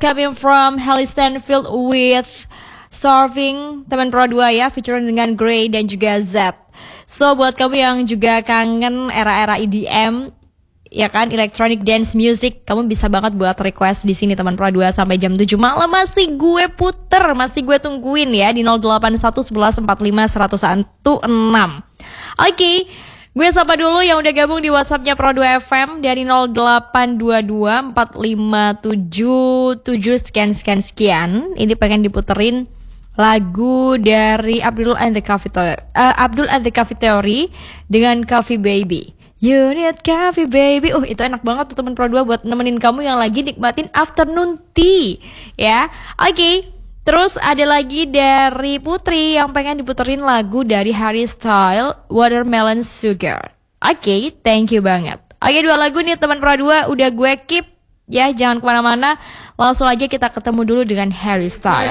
coming from Haley Stanfield with Starving, teman Pro 2 ya, featuring dengan Grey dan juga Z. So buat kamu yang juga kangen era-era EDM, ya kan, electronic dance music, kamu bisa banget buat request di sini teman Pro 2 sampai jam 7 malam masih gue puter, masih gue tungguin ya di 081 11 45 1016. Oke, gue sapa dulu yang udah gabung di WhatsAppnya Pro 2 FM dari 0822 457 sekian. Ini pengen diputerin lagu dari Abdul and the Coffee Theory dengan Coffee Baby. You need coffee baby. Itu enak banget tuh teman Pro 2 buat nemenin kamu yang lagi nikmatin afternoon tea ya. Oke. Terus ada lagi dari Putri yang pengen diputerin lagu dari Harry Styles, Watermelon Sugar. Oke, thank you banget. Oke, 2 lagu nih teman Pro 2 udah gue keep ya, jangan kemana-mana. Langsung aja kita ketemu dulu dengan Harry Styles.